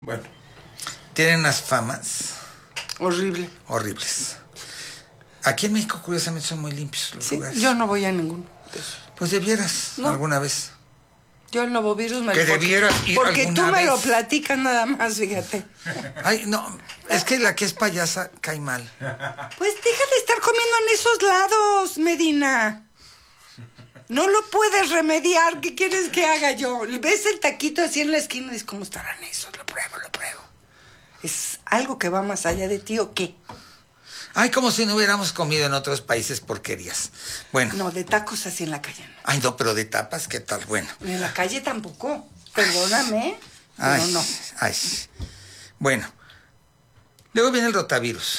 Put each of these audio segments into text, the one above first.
Bueno, Tienen unas famas Horrible. horribles. Aquí en México, curiosamente, son muy limpios los Sí, lugares. yo no voy a ninguno de esos. Pues debieras, No. alguna vez. Yo el novovirus me Que debieras ir porque alguna tú me lo vez. platicas nada más, fíjate. Ay, no, es que la que es payasa cae mal. Pues deja de estar comiendo en esos lados, Medina. No lo puedes remediar. ¿Qué quieres que haga yo? ¿Ves el taquito así en la esquina y dices, ¿cómo estarán esos? Lo pruebo, lo pruebo. ¿Es algo que va más allá de ti o qué? Ay, como si no hubiéramos comido en otros países porquerías. Bueno. No, de tacos así en la calle no. Ay, no, pero de tapas, ¿qué tal? Bueno. En la calle tampoco. Perdóname, pero Ay, no. ay. Bueno. Luego viene el rotavirus.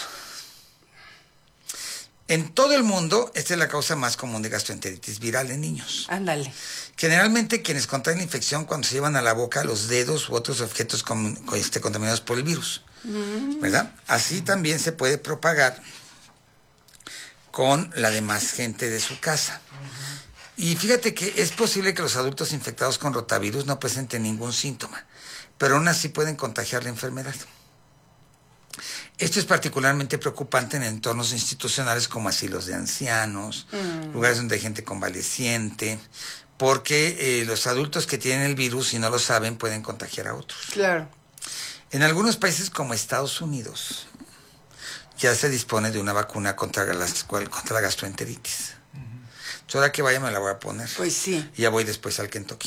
En todo el mundo, esta es la causa más común de gastroenteritis viral en niños. Ándale. Generalmente quienes contraen la infección cuando se llevan a la boca los dedos u otros objetos contaminados por el virus, ¿verdad? Así también se puede propagar con la demás gente de su casa. Y fíjate que es posible que los adultos infectados con rotavirus no presenten ningún síntoma, pero aún así pueden contagiar la enfermedad. Esto es particularmente preocupante en entornos institucionales como asilos de ancianos, lugares donde hay gente convaleciente, porque los adultos que tienen el virus y no lo saben pueden contagiar a otros. Claro. En algunos países como Estados Unidos ya se dispone de una vacuna contra la gastroenteritis. Yo ahora que vaya me la voy a poner. Pues sí. Y ya voy después al Kentucky.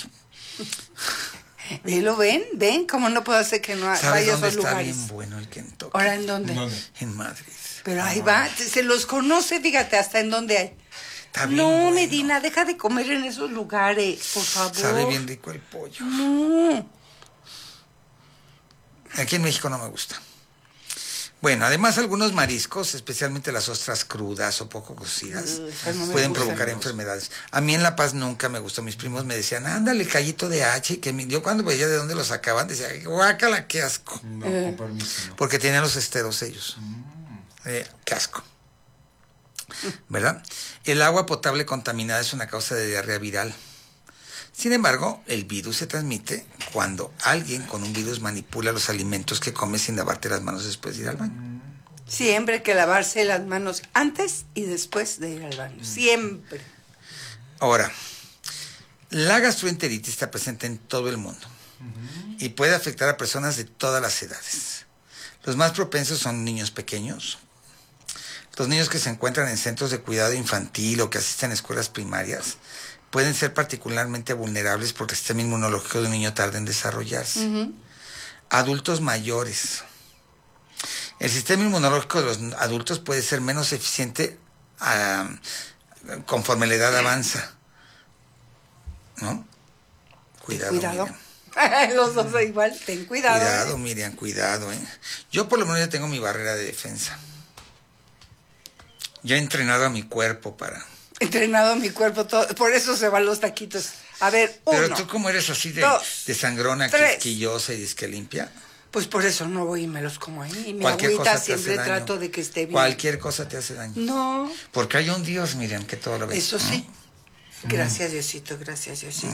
¿Lo ven? ¿Cómo no puedo hacer que no ¿Sabes vaya a dónde esos está lugares? bien bueno el Kentucky? ¿Ahora en dónde? En Madrid. Pero ahí va, se los conoce, fíjate, hasta en dónde hay. Está bien No, bueno. Medina, deja de comer en esos lugares, por favor. Sabe bien rico el pollo. No. Aquí en México no me gusta. Bueno, además algunos mariscos, especialmente las ostras crudas o poco cocidas, no me pueden gustan. provocar enfermedades. A mí en La Paz nunca me gustó. Mis primos me decían, ándale, callito de H. Yo cuando veía de dónde lo sacaban, decía, guácala, qué asco. no, con permiso, no. Porque tenían los esteros ellos. Qué asco. ¿Verdad? El agua potable contaminada es una causa de diarrea viral. Sin embargo, el virus se transmite cuando alguien con un virus manipula los alimentos que come sin lavarte las manos después de ir al baño. Siempre hay que lavarse las manos antes y después de ir al baño. Siempre. Ahora, la gastroenteritis está presente en todo el mundo y puede afectar a personas de todas las edades. Los más propensos son niños pequeños, los niños que se encuentran en centros de cuidado infantil o que asisten a escuelas primarias pueden ser particularmente vulnerables porque el sistema inmunológico de un niño tarda en desarrollarse. Adultos mayores. El sistema inmunológico de los adultos puede ser menos eficiente conforme la edad avanza. ¿No? Cuidado. Cuidado. Miriam. Los dos igual, ten cuidado. Cuidado, Miriam, cuidado. Yo por lo menos ya tengo mi barrera de defensa. Yo he entrenado a mi cuerpo para... Entrenado mi cuerpo todo, por eso se van los taquitos. A ver, Pero uno. tú como eres así dos, de sangrona, tres. quisquillosa y disque limpia. Pues por eso no voy y me los como ahí. Y mi Cualquier agüita cosa te hace siempre daño. trato de que esté bien. Cualquier cosa te hace daño. No, Porque hay un Dios, Miriam, que todo lo ve. eso sí. Gracias, Diosito, gracias, Diosito.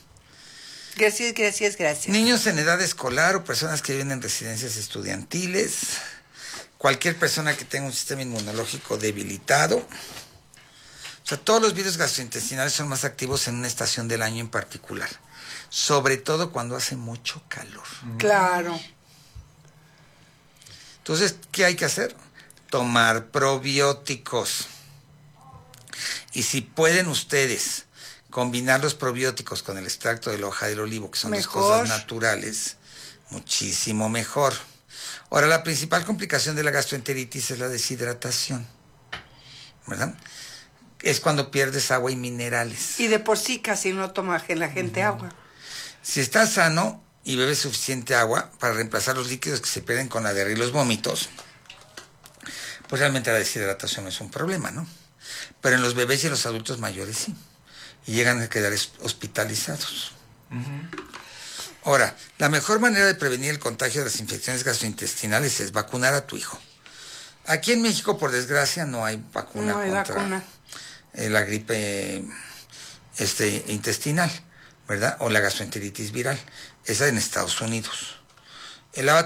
Gracias. Niños en edad escolar o personas que viven en residencias estudiantiles. Cualquier persona que tenga un sistema inmunológico debilitado. O sea, todos los virus gastrointestinales son más activos en una estación del año en particular. Sobre todo cuando hace mucho calor. Claro. Entonces, ¿qué hay que hacer? Tomar probióticos. Y si pueden ustedes combinar los probióticos con el extracto de la hoja del olivo, que son dos Mejor. cosas naturales, muchísimo mejor. Ahora, la principal complicación de la gastroenteritis es la deshidratación, ¿verdad? Es cuando pierdes agua y minerales. Y de por sí casi no toma la gente agua. Si estás sano y bebes suficiente agua para reemplazar los líquidos que se pierden con la diarrea y los vómitos, pues realmente la deshidratación no es un problema, ¿no? Pero en los bebés y en los adultos mayores sí. Y llegan a quedar hospitalizados. Ahora, la mejor manera de prevenir el contagio de las infecciones gastrointestinales es vacunar a tu hijo. Aquí en México, por desgracia, no hay vacuna No hay contra vacuna. La gripe intestinal, ¿verdad? O la gastroenteritis viral. Esa en Estados Unidos. El agua